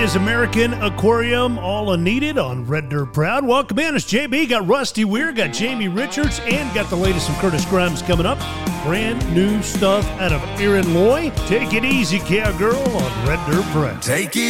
Is American Aquarium all unneeded on Red Dirt Proud. Welcome in. It's JB. Got Rusty Weir, got Jamie Richards, and got the latest from Curtis Grimes coming up. Brand new stuff out of Aaron Loy. Take it easy, cowgirl, on Red Dirt Proud. Take it